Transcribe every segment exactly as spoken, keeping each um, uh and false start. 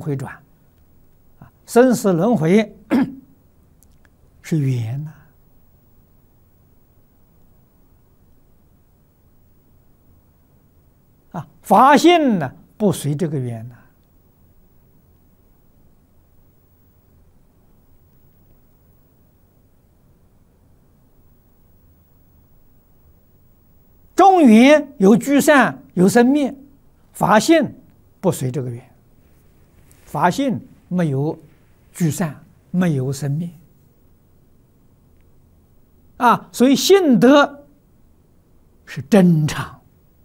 回转，啊，生死轮回是缘呐、啊，啊，法性呢不随这个缘呐、啊。中缘有聚散，有生灭，法性不随这个缘，法性没有聚散，没有生灭，啊，所以性德是真常，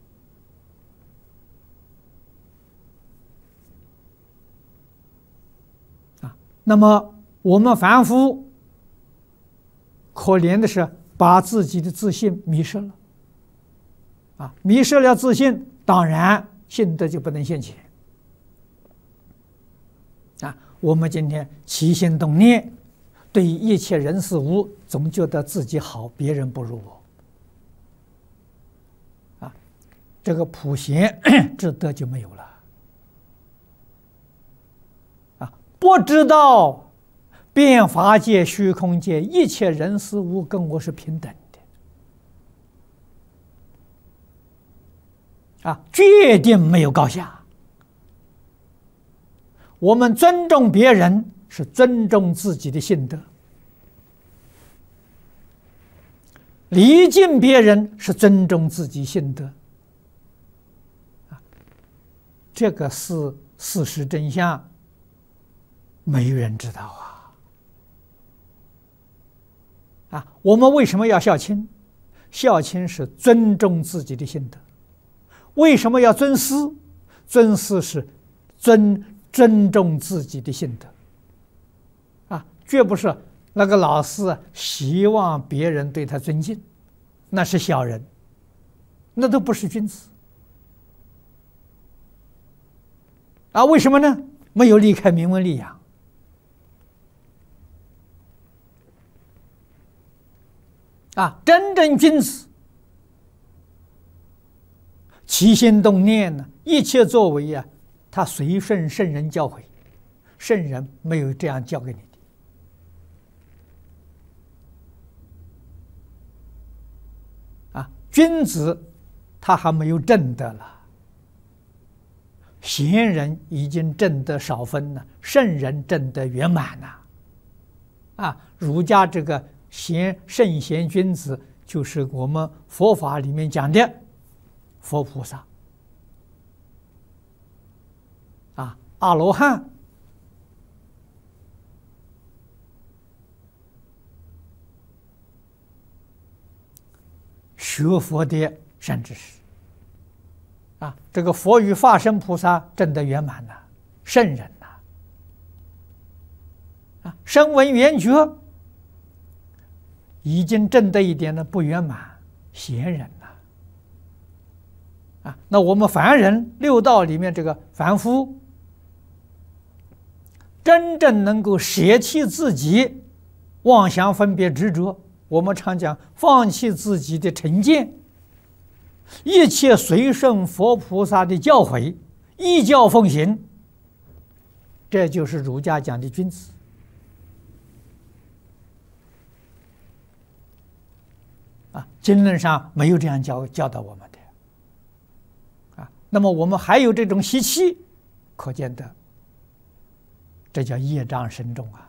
啊，那么我们凡夫可怜的是把自己的自信迷失了。啊，迷失了自信，当然性德就不能现前。啊，我们今天起心动念，对一切人事物，总觉得自己好，别人不如我。啊，这个普贤之德就没有了。啊，不知道变法界、虚空界一切人事物跟我是平等。啊，决定没有高下。我们尊重别人，是尊重自己的性德；礼敬别人，是尊重自己性德。啊，这个是事实真相，没人知道啊！啊，我们为什么要孝亲？孝亲是尊重自己的性德。为什么要尊师？尊师是尊尊重自己的性德，啊，绝不是那个老师希望别人对他尊敬，那是小人，那都不是君子。啊，为什么呢？没有离开名闻利养。啊，真正君子。起心动念呢，一切作为啊，他随顺圣人教诲，圣人没有这样教给你的。啊，君子他还没有证得了，贤人已经证得少分了，圣人证得圆满了。啊，儒家这个贤圣贤君子，就是我们佛法里面讲的佛菩萨，啊，阿罗汉，学佛的善知识，啊，这个佛与化身菩萨证得圆满了，圣人呐，啊，声闻缘觉已经证得一点的不圆满，贤人。啊，那我们凡人六道里面这个凡夫，真正能够舍弃自己妄想分别执着，我们常讲放弃自己的成见，一切随顺佛菩萨的教诲，依教奉行，这就是儒家讲的君子。啊，经论上没有这样教教导我们的。那么我们还有这种习气，可见的，这叫业障深重啊！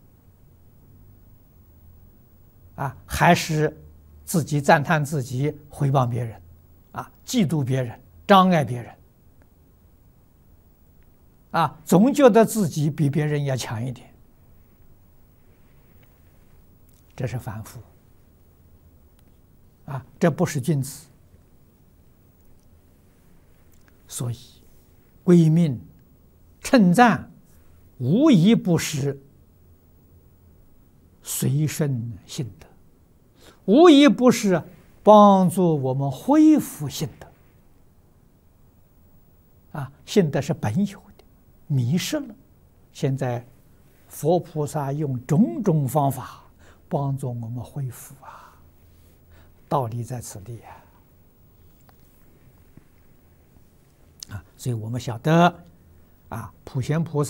啊，还是自己赞叹自己，诽谤别人，啊，嫉妒别人，障碍别人，啊，总觉得自己比别人要强一点，这是凡夫，啊，这不是君子。所以，归命、称赞，无一不是随顺性德，无一不是帮助我们恢复性德。啊，性德是本有的，迷失了。现在，佛菩萨用种种方法帮助我们恢复啊，道理在此地啊。啊，所以我们晓得，啊，普贤菩萨。